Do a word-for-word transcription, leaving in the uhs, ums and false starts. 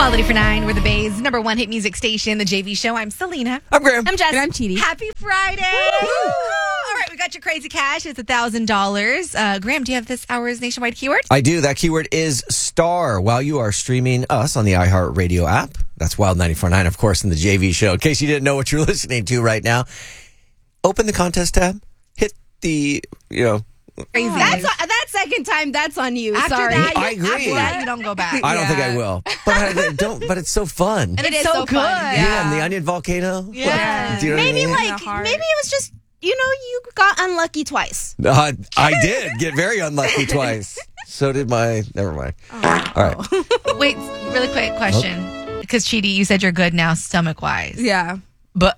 Quality for Nine. We're the Bay's number one hit music station, the J V Show. I'm Selena. I'm Graham. I'm Jess. And I'm Chidi. Happy Friday. All right, we got your crazy cash. It's one thousand dollars. Uh, Graham, do you have this hour's nationwide keyword? I do. That keyword is star. While you are streaming us on the iHeartRadio app, that's Wild ninety-four point nine, of course, in the J V Show. In case you didn't know what you're listening to right now, open the contest tab, hit the, you know, Crazy. That's a, that second time. That's on you. After Sorry. that, you, I agree. After that, you don't go back. I don't think I will. But I don't. But it's so fun. And It it's is so, so good. fun. Yeah, and the onion volcano. Yeah. Do you know what I Maybe mean? like maybe it was just you know you got unlucky twice. Uh, I did get very unlucky twice. So did my. Never mind. Oh. All right. Wait, really quick question. Because, Chidi, you said you're good now stomach-wise. Yeah.